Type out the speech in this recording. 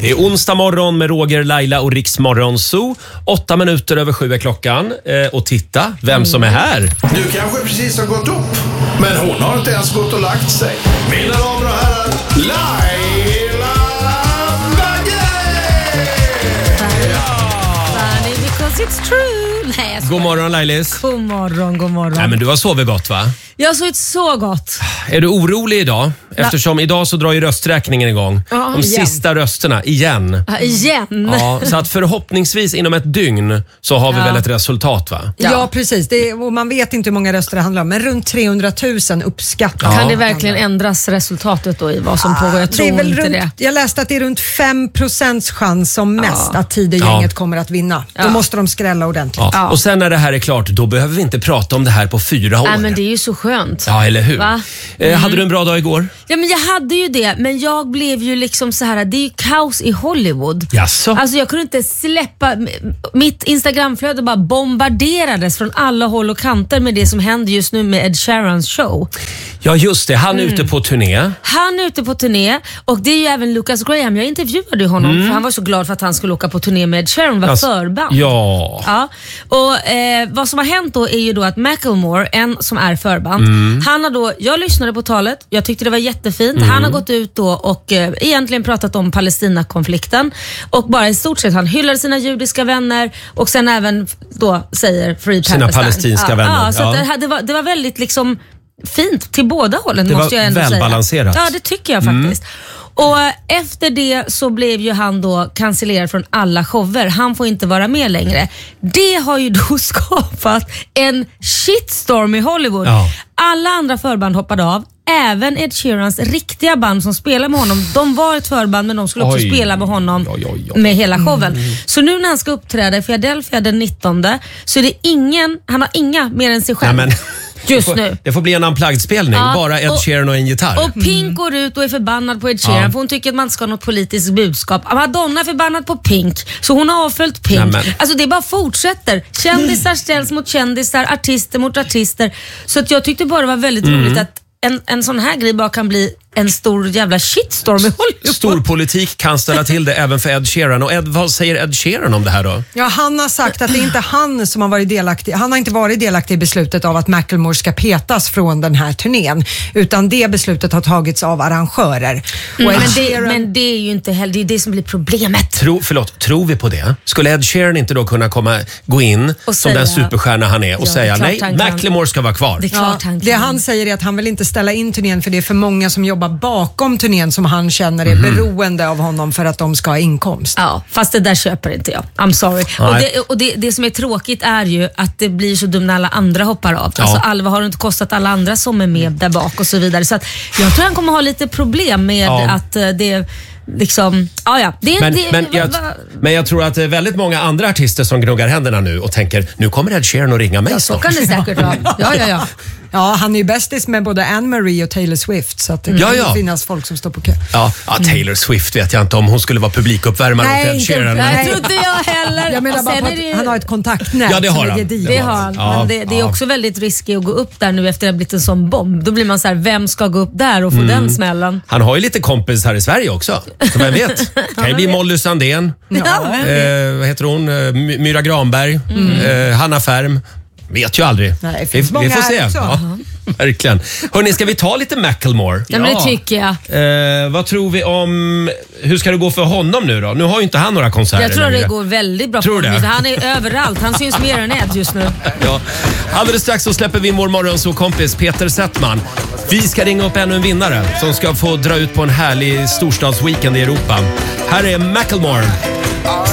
Det är onsdag morgon med Roger, Laila och Riks Morgonzoo. 8 minuter över 7 är klockan. Och titta, vem som är här. Du kanske precis har gått upp, men hon har inte ens gått och lagt sig. Mina damer och herrar, Laila Bagge! Funny because it's true. Nej, God morgon Lailis. God morgon. Nej, men du har sovit gott, va? Jag har sovit så gott. Är du orolig idag? Eftersom idag så drar ju rösträkningen igång. Ja, De igen. sista rösterna, igen. Ja, igen? Ja, så att förhoppningsvis inom ett dygn så har vi väl ett resultat, va? Ja, precis. Och man vet inte hur många röster det handlar om, men runt 300 000 uppskattat. Kan det verkligen ändras resultatet då i vad som pågår? Jag tror det är väl inte runt, det. Jag läste att det är runt 5% chans som mest att Tidegänget kommer att vinna. Då måste de skrälla ordentligt. Ja. Och sen när det här är klart, då behöver vi inte prata om det här på 4 år. Nej, men det är ju så skönt. Ja, eller hur? Va? Hade du en bra dag igår? Ja, men jag hade ju det, men jag blev ju liksom så här. Det är ju kaos i Hollywood. Jaså? Alltså jag kunde inte släppa, mitt Instagramflöde bara bombarderades från alla håll och kanter med det som händer just nu med Ed Sheerans show. Ja, just det. Han är ute på turné. Han är ute på turné och det är ju även Lucas Graham. Jag intervjuade honom för han var så glad för att han skulle åka på turné med Ed Sheeran, var förband. Ja. Och vad som har hänt då är ju då att Macklemore, en som är förband, han har då, jag lyssnade på talet, jag tyckte det var jättefint. Han har gått ut då och egentligen pratat om Palestina-konflikten och bara i stort sett han hyllade sina judiska vänner och sen även då säger Free Palestine. Sina palestinska vänner. Ja, så att det var väldigt liksom fint till båda hållen, Det måste jag ändå var säga. välbalanserat. Ja, det tycker jag faktiskt. Och efter det så blev ju han då cancellerad från alla shower. Han får inte vara med längre. Det har ju då skapat en shitstorm i Hollywood. Ja. Alla andra förband hoppade av. Även Ed Sheerans riktiga band som spelar med honom, de var ett förband men de skulle också spela med honom med hela showen. Så nu när han ska uppträda i Philadelphia den 19 så är det han har inga mer än sig själv. Nej, men just nu. Det får bli en unplugged-spelning. Bara Ed Sheeran och en gitarr. Och Pink går ut och är förbannad på Ed Sheeran för hon tycker att man ska ha något politiskt budskap. Madonna är förbannad på Pink så hon har avföljt Pink. Nämen. Alltså det bara fortsätter. Kändisar ställs mot kändisar, artister mot artister. Så att jag tyckte bara det var väldigt roligt att en sån här grej bara kan bli en stor jävla shitstorm i Hollywood. Storpolitik kan ställa till det även för Ed Sheeran. Och vad säger Ed Sheeran om det här då? Ja, han har sagt att det är inte han som har varit delaktig. Han har inte varit delaktig i beslutet av att Macklemore ska petas från den här turnén. Utan det beslutet har tagits av arrangörer. Men det är ju inte heller, det är det som blir problemet. Tror vi på det? Skulle Ed Sheeran inte då kunna gå in och som säga, den superstjärna han är och säga nej, Macklemore ska vara kvar? Det är klart han kan. Det han säger är att han vill inte ställa in turnén för det är för många som jobbar bakom turnén som han känner är beroende av honom för att de ska ha inkomst. Ja, fast det där köper inte jag. I'm sorry. Och det som är tråkigt är ju att det blir så dumt när alla andra hoppar av. Ja. Alltså vad har det inte kostat alla andra som är med där bak och så vidare. Så att jag tror han kommer ha lite problem med att det liksom, Men jag tror att det är väldigt många andra artister som gnuggar händerna nu och tänker, nu kommer Ed Sheeran att ringa mig så snart. kan det säkert vara. Ja. Ja, han är ju bästis med både Anne-Marie och Taylor Swift så att det kan finnas folk som står på kö. Ja, Taylor Swift vet jag inte om hon skulle vara publikuppvärmare åt Ed Sheeran. Nej, det trodde jag heller. Jag menar bara att han har ett kontaktnät. Ja, det har han. Det har han. Men det är också väldigt riskigt att gå upp där nu efter att det har blivit en sån bomb. Då blir man så här, vem ska gå upp där och få den smällen? Han har ju lite kompis här i Sverige också, som jag vet. Det kan ju bli Molly Sandén. Vad heter hon? Myra Granberg. Hanna Färm. Vet ju aldrig. Nej, vi får se. Ja, verkligen. Hörrni, ska vi ta lite Macklemore? Ja, men det tycker jag. Vad tror vi om... Hur ska det gå för honom nu då? Nu har ju inte han några konserter. Jag tror det går väldigt bra för honom. Han är överallt. Han syns mer än Ed just nu. Ja. Alldeles strax så släpper vi in vår morgonsåkompis Peter Settman. Vi ska ringa upp ännu en vinnare som ska få dra ut på en härlig storstadsweekend i Europa. Här är Macklemore.